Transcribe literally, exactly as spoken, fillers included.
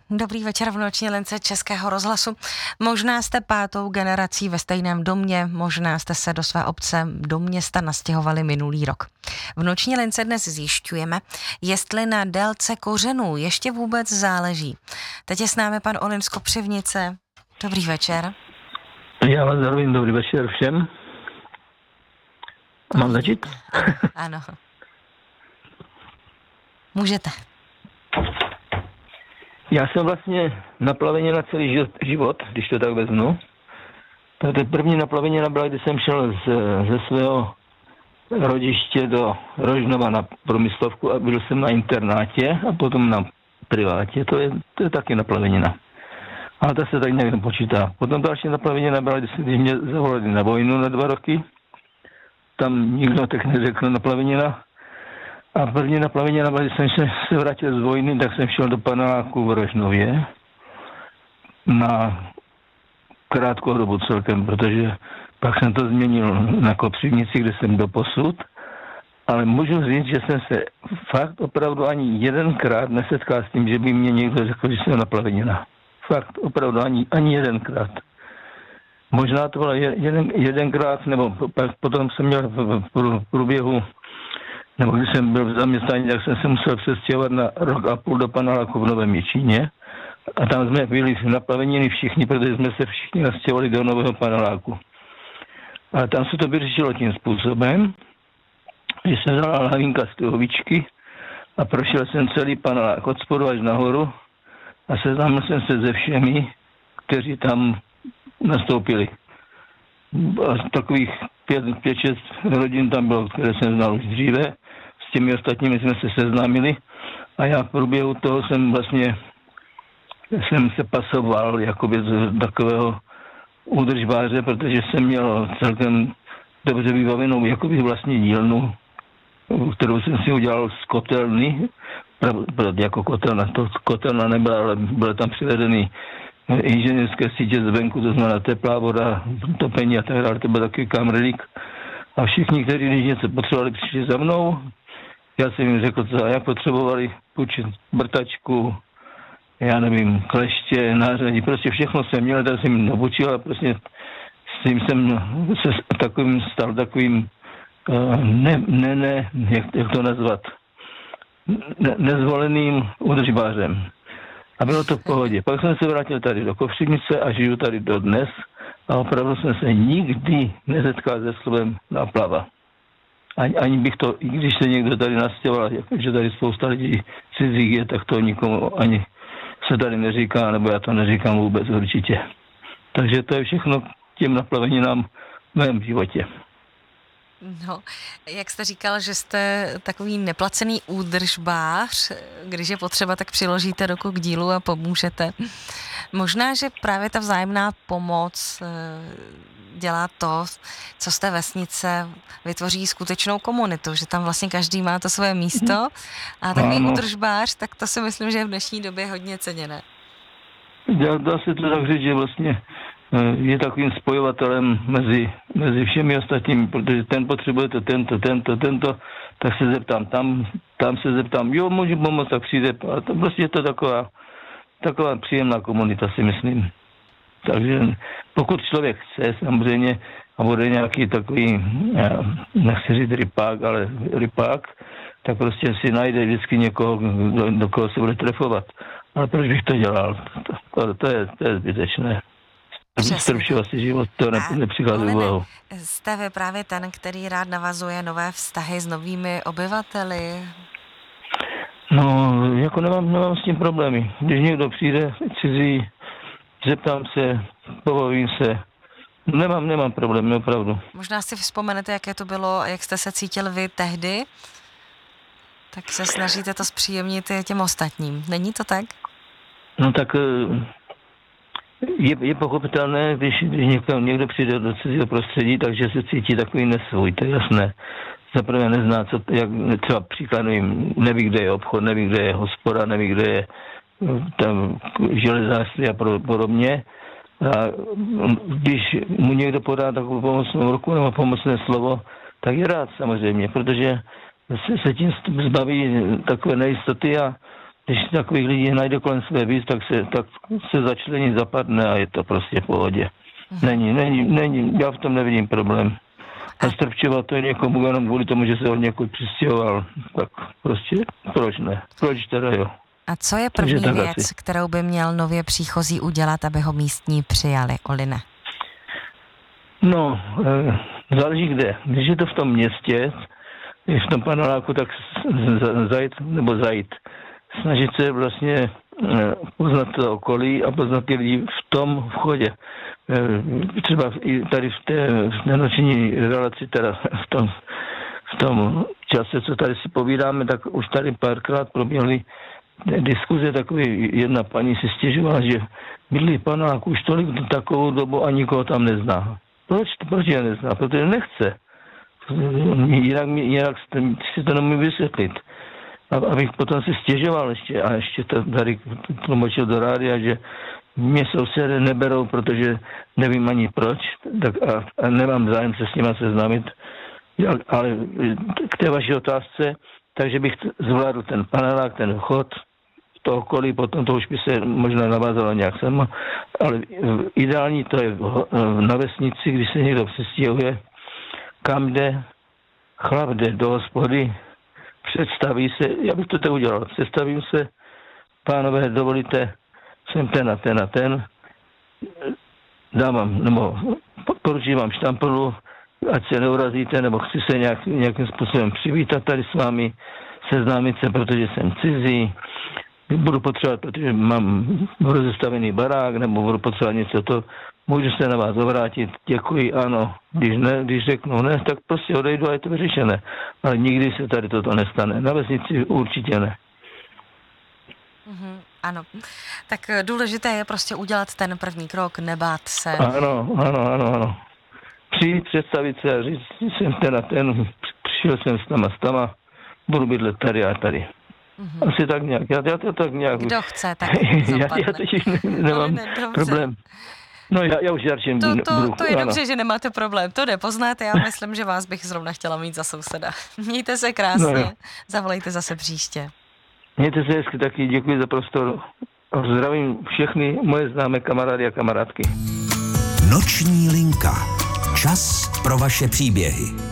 Dobrý večer v noční lince Českého rozhlasu. Možná jste pátou generací ve stejném domě, možná jste se do své obce, do města nastěhovali minulý rok. V noční lince dnes zjišťujeme, jestli na délce kořenů ještě vůbec záleží. Teď je s námi pan Olin z Kopřivnice. Dobrý večer. Já vás zdravím, dobrý večer všem. Mám začít? Ano, ano. Můžete. Já jsem vlastně naplaveně na celý život, když to tak vezmu. Tak první naplaveně byla, když jsem šel z, ze svého rodiště do Rožnova na průmyslovku a byl jsem na internátě a potom na privátě. To je, to je taky naplavenina. Ale to se tak nějak nepočítá. Potom další naplavenina byla, když mě zavolali na vojnu na dva roky. Tam nikdo tak neřekl naplavenina. A první naplavenina byla, když jsem se, se vrátil z vojny, tak jsem šel do paneláku v Rožnově na krátkou dobu celkem, protože pak jsem to změnil na Kopřivnici, kde jsem doposud. Ale můžu říct, že jsem se fakt opravdu ani jedenkrát nesetkal s tím, že by mě někdo řekl, že jsem naplavenina. Fakt opravdu ani, ani jedenkrát. Možná to bylo jeden, jedenkrát, nebo pak potom jsem měl v, v průběhu, nebo když jsem byl v zaměstnání, tak jsem se musel přestěhovat na rok a půl do paneláku v Novém Jičíně. A tam jsme byli naplaveniny všichni, protože jsme se všichni nastěhovali do nového paneláku. A tam se to vyřešilo tím způsobem, že jsem dal hlavinka z tuhovičky a prošel jsem celý panelák od spodu až nahoru a seznámil jsem se se všemi, kteří tam nastoupili. A takových pět, pět, šest rodin tam bylo, které jsem znal už dříve. S těmi ostatními jsme se seznámili a já v průběhu toho jsem vlastně jsem se pasoval jakoby z takového údržbáře, protože jsem měl celkem dobře vybavenou jakoby vlastní dílnu, kterou jsem si udělal z kotelny, jako kotelna, to kotelna nebyla, ale byly tam přivedený inženýrské sítě zvenku, to znamená teplá voda, topení a tak dále, to byl takový kamrlík. A všichni, kteří když něco potřebovali, přišli za mnou. Já jsem jim řekl, co a jak potřebovali, půjčit brtačku, já nevím, kleště, nářadí, prostě všechno jsem měl, tak jsem jim obučil a prostě s tím jsem se takovým stal takovým ne, ne, ne, jak, jak to nazvat, ne, nezvoleným údržbářem. A bylo to v pohodě. Pak jsem se vrátil tady do Kopřivnice a žiju tady dodnes a opravdu jsem se nikdy nesetkal se slovem naplava. Ani, ani bych to, i když se někdo tady nastěhoval, že tady spousta lidí cizích je, tak to nikomu ani se tady neříká, nebo já to neříkám vůbec určitě. Takže to je všechno k těm naplaveninám v mém životě. No, jak jste říkal, že jste takový neplacený údržbář, když je potřeba, tak přiložíte ruku k dílu a pomůžete. Možná, že právě ta vzájemná pomoc dělá to, co z té vesnice vytvoří skutečnou komunitu, že tam vlastně každý má to své místo a takový ano. Údržbář, tak to si myslím, že je v dnešní době hodně ceněné. Dá, dá se to tak říct, že vlastně je takovým spojovatelem mezi, mezi všemi ostatními, protože ten potřebuje to, tento, tento, tento, tak se zeptám tam, tam se zeptám, jo, můžu pomoct, tak přijde. A to prostě je to taková, taková příjemná komunita, si myslím. Takže pokud člověk chce, samozřejmě, a bude nějaký takový, nechci říct rypák, ale rypák, tak prostě si najde vždycky někoho, do, do koho se bude trefovat. Ale proč bych to dělal? To, to, to, je, to je zbytečné. Strpšil asi život, to ne, nepřichází úvahu. Jste vy právě ten, který rád navazuje nové vztahy s novými obyvateli? No, jako nemám, nemám s tím problémy. Když někdo přijde cizí, zeptám se, pobavím se. Nemám, nemám problém, opravdu. Možná si vzpomenete, jaké to bylo a jak jste se cítil vy tehdy? Tak se snažíte to zpříjemnit těm ostatním. Není to tak? No tak je, je pochopitelné, když, když někdo, někdo přijde do cizího prostředí, takže se cítí takový nesvůj, to je jasné. Zaprvé nezná, co, jak třeba příklad, nevím, neví, kde je obchod, neví, kde je hospoda, neví, kde je tam železářství a podobně. A když mu někdo podá takovou pomocnou ruku nebo pomocné slovo, tak je rád samozřejmě, protože se, se tím zbaví takové nejistoty a když takových lidí najde kolem sebe víc, tak se, tak se začlení zapadne a je to prostě v pohodě. Není, není, není, já v tom nevidím problém. A strpčovat to někomu jenom kvůli tomu, že se od někud přistěhoval, tak prostě proč ne? Proč teda jo? A co je první věc, asi, kterou by měl nově příchozí udělat, aby ho místní přijali, Oline? No, e, záleží kde. Když je to v tom městě, v tom paneláku, tak zajít, nebo zajít. Snažit se vlastně e, poznat to okolí a poznat ty lidi v tom vchodě. E, třeba i tady v té, v té noční relaci, teda v tom, v tom čase, co tady si povídáme, tak už tady párkrát proběhly diskuze, takový jedna paní si stěžovala, že bydlí panelák už tolik takovou dobu a nikoho tam nezná. Proč? Proč je nezná? Protože nechce. Jinak, jinak si to nemůžu vysvětlit. A, abych potom si stěžoval ještě a ještě to tady tlumočil do rádia, že mě sousedé neberou, protože nevím ani proč, tak a, a nemám zájem se s nima seznámit. Ale k té vaší otázce, takže bych zvládl ten panelák, ten chod, to okolí, potom to už by se možná navázalo nějak sama, ale ideální to je na vesnici, když se někdo přestěhuje, kam jde, chlap jde do hospody, představí se, já bych to tak udělal, představím se, pánové, dovolíte, jsem ten a ten a ten, dám vám, nebo poručím vám štampelu, ať se neurazíte, nebo chci se nějak, nějakým způsobem přivítat tady s vámi, seznámit se, protože jsem cizí, budu potřebovat, protože mám rozestavený barák, nebo budu potřebovat něco, to můžu se na vás obrátit, děkuji, ano, když ne, když řeknu ne, tak prostě odejdu a je to vyřešené. Ale nikdy se tady toto nestane. Na vesnici určitě ne. Mm-hmm, ano. Tak důležité je prostě udělat ten první krok, nebát se. Ano, ano, ano, ano. Přijít, představit se a říct, jsem ten a ten, přišel jsem s tama, s tama, budu bydlet tady a tady. Mm-hmm. Asi tak nějak. Já, já to tak nějak... Kdo chce, tak já, já teď ne, nemám ne, problém. No já, já už žárčím. To, to, to je ano. Dobře, že nemáte problém. To jde poznat. Já myslím, že vás bych zrovna chtěla mít za souseda. Mějte se krásně. No, zavolejte zase příště. Mějte se hezky taky. Děkuji za prostor. A zdravím všechny moje známé kamarády a kamarádky. Noční linka. Čas pro vaše příběhy.